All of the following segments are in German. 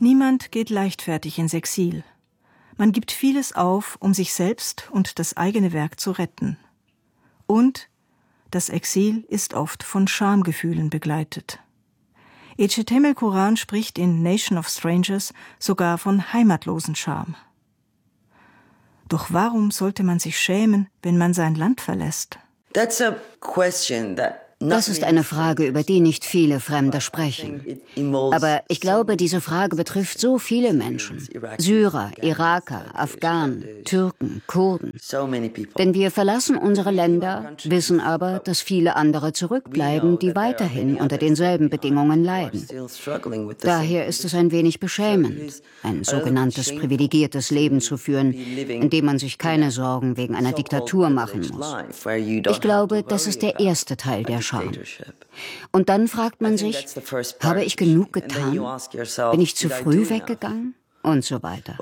Niemand geht leichtfertig ins Exil. Man gibt vieles auf, um sich selbst und das eigene Werk zu retten. Und das Exil ist oft von Schamgefühlen begleitet. Eceteme Coran spricht in Nation of Strangers sogar von Heimatlosenscham. Doch warum sollte man sich schämen, wenn man sein Land verlässt? Das ist eine Frage, über die nicht viele Fremde sprechen. Aber ich glaube, diese Frage betrifft so viele Menschen. Syrer, Iraker, Afghanen, Türken, Kurden. Denn wir verlassen unsere Länder, wissen aber, dass viele andere zurückbleiben, die weiterhin unter denselben Bedingungen leiden. Daher ist es ein wenig beschämend, ein sogenanntes privilegiertes Leben zu führen, in dem man sich keine Sorgen wegen einer Diktatur machen muss. Ich glaube, das ist der erste Teil der Scham. Und dann fragt man sich, habe ich genug getan? Bin ich zu früh weggegangen? Und so weiter.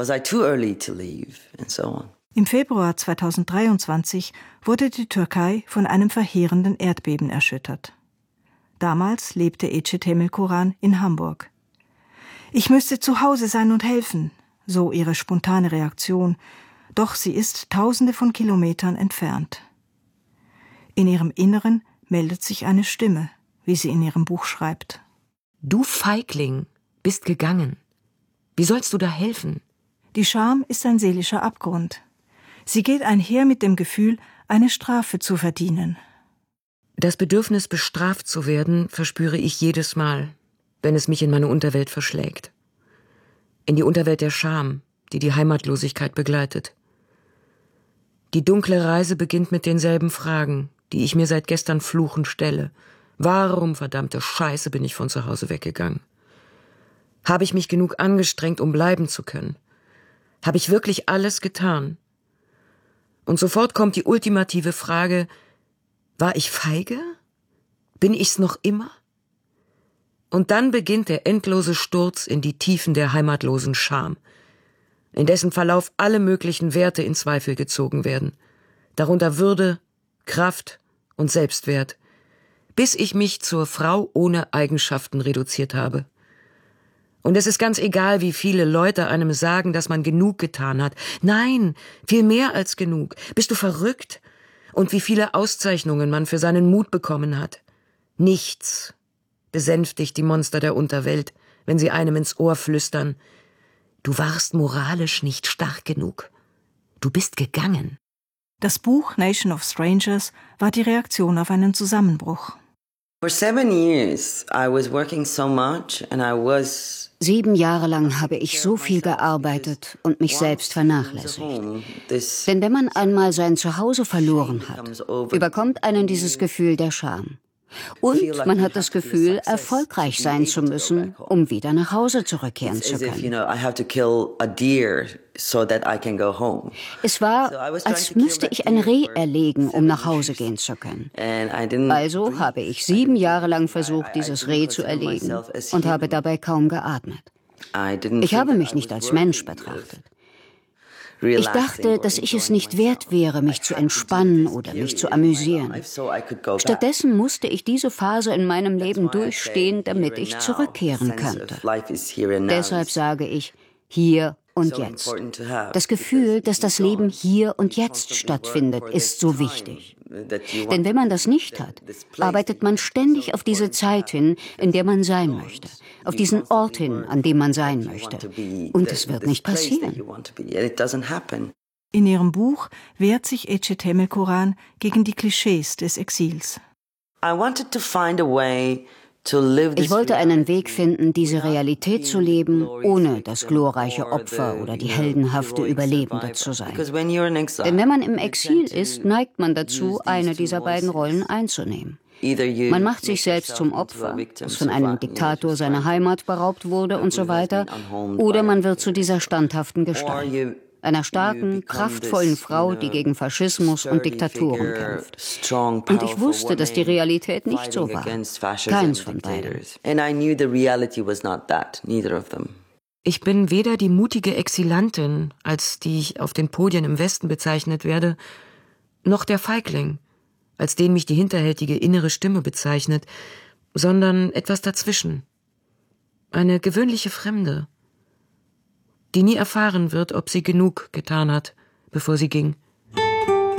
Im Februar 2023 wurde die Türkei von einem verheerenden Erdbeben erschüttert. Damals lebte Eceteme Coran in Hamburg. Ich müsste zu Hause sein und helfen, so ihre spontane Reaktion, doch sie ist Tausende von Kilometern entfernt. In ihrem Inneren meldet sich eine Stimme, wie sie in ihrem Buch schreibt. Du Feigling, bist gegangen. Wie sollst du da helfen? Die Scham ist ein seelischer Abgrund. Sie geht einher mit dem Gefühl, eine Strafe zu verdienen. Das Bedürfnis, bestraft zu werden, verspüre ich jedes Mal, wenn es mich in meine Unterwelt verschlägt. In die Unterwelt der Scham, die die Heimatlosigkeit begleitet. Die dunkle Reise beginnt mit denselben Fragen, die ich mir seit gestern fluchend stelle. Warum, verdammte Scheiße, bin ich von zu Hause weggegangen? Habe ich mich genug angestrengt, um bleiben zu können? Habe ich wirklich alles getan? Und sofort kommt die ultimative Frage, war ich feige? Bin ich's noch immer? Und dann beginnt der endlose Sturz in die Tiefen der heimatlosen Scham, in dessen Verlauf alle möglichen Werte in Zweifel gezogen werden, darunter Würde, Kraft und Selbstwert, bis ich mich zur Frau ohne Eigenschaften reduziert habe. Und es ist ganz egal, wie viele Leute einem sagen, dass man genug getan hat. Nein, viel mehr als genug. Bist du verrückt? Und wie viele Auszeichnungen man für seinen Mut bekommen hat. Nichts besänftigt die Monster der Unterwelt, wenn sie einem ins Ohr flüstern: Du warst moralisch nicht stark genug. Du bist gegangen. Das Buch Nation of Strangers war die Reaktion auf einen Zusammenbruch. 7 Jahre lang habe ich so viel gearbeitet und mich selbst vernachlässigt. Denn wenn man einmal sein Zuhause verloren hat, überkommt einen dieses Gefühl der Scham. Und man hat das Gefühl, erfolgreich sein zu müssen, um wieder nach Hause zurückkehren zu können. Es war, als müsste ich ein Reh erlegen, um nach Hause gehen zu können. Also habe ich 7 Jahre lang versucht, dieses Reh zu erlegen und habe dabei kaum geatmet. Ich habe mich nicht als Mensch betrachtet. Ich dachte, dass ich es nicht wert wäre, mich zu entspannen oder mich zu amüsieren. Stattdessen musste ich diese Phase in meinem Leben durchstehen, damit ich zurückkehren könnte. Deshalb sage ich, hier und jetzt. Das Gefühl, dass das Leben hier und jetzt stattfindet, ist so wichtig. Denn wenn man das nicht hat, arbeitet man ständig auf diese Zeit hin, in der man sein möchte, auf diesen Ort hin, an dem man sein möchte. Und es wird nicht passieren. In ihrem Buch wehrt sich Eceteme Coran gegen die Klischees des Exils. Ich wollte einen Weg finden, diese Realität zu leben, ohne das glorreiche Opfer oder die heldenhafte Überlebende zu sein. Denn wenn man im Exil ist, neigt man dazu, eine dieser beiden Rollen einzunehmen. Man macht sich selbst zum Opfer, das von einem Diktator seiner Heimat beraubt wurde und so weiter, oder man wird zu dieser standhaften Gestalt. Einer starken, kraftvollen Frau, die gegen Faschismus und Diktaturen kämpft. Und ich wusste, dass die Realität nicht so war. Keins von beiden. Ich bin weder die mutige Exilantin, als die ich auf den Podien im Westen bezeichnet werde, noch der Feigling, als den mich die hinterhältige innere Stimme bezeichnet, sondern etwas dazwischen. Eine gewöhnliche Fremde. die nie erfahren wird, ob sie genug getan hat, bevor sie ging.